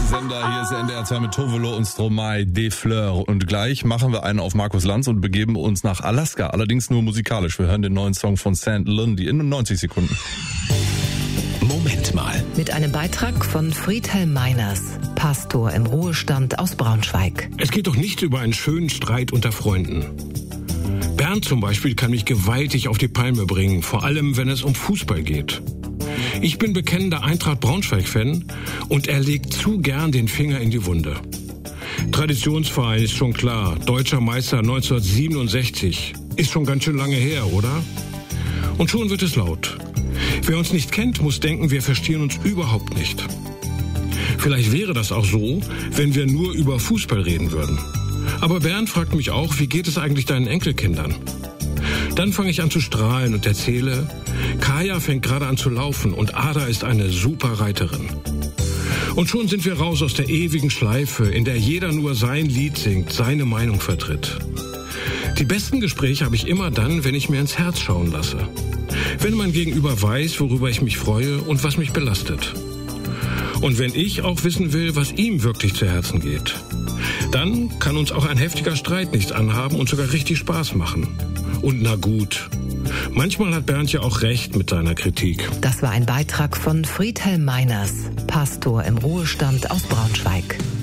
Sender. Hier ist NDR 2 mit Tovolo und Stromae de Fleur. Und gleich machen wir einen auf Markus Lanz und begeben uns nach Alaska. Allerdings nur musikalisch. Wir hören den neuen Song von St. Lundy in 90 Sekunden. Moment mal. Mit einem Beitrag von Friedhelm Meiners, Pastor im Ruhestand aus Braunschweig. Es geht doch nicht über einen schönen Streit unter Freunden. Bernd zum Beispiel kann mich gewaltig auf die Palme bringen, vor allem wenn es um Fußball geht. Ich bin bekennender Eintracht Braunschweig-Fan und er legt zu gern den Finger in die Wunde. Traditionsverein ist schon klar, deutscher Meister 1967. Ist schon ganz schön lange her, oder? Und schon wird es laut. Wer uns nicht kennt, muss denken, wir verstehen uns überhaupt nicht. Vielleicht wäre das auch so, wenn wir nur über Fußball reden würden. Aber Bernd fragt mich auch, wie geht es eigentlich deinen Enkelkindern? Dann fange ich an zu strahlen und erzähle, Kaya fängt gerade an zu laufen und Ada ist eine super Reiterin. Und schon sind wir raus aus der ewigen Schleife, in der jeder nur sein Lied singt, seine Meinung vertritt. Die besten Gespräche habe ich immer dann, wenn ich mir ins Herz schauen lasse. Wenn mein Gegenüber weiß, worüber ich mich freue und was mich belastet. Und wenn ich auch wissen will, was ihm wirklich zu Herzen geht. Dann kann uns auch ein heftiger Streit nichts anhaben und sogar richtig Spaß machen. Und na gut, manchmal hat Bernd ja auch recht mit seiner Kritik. Das war ein Beitrag von Friedhelm Meiners, Pastor im Ruhestand aus Braunschweig.